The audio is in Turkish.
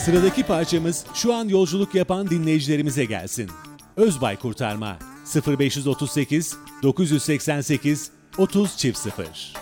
Sıradaki parçamız şu an yolculuk yapan dinleyicilerimize gelsin. Özbay Kurtarma 0538 988 30 0.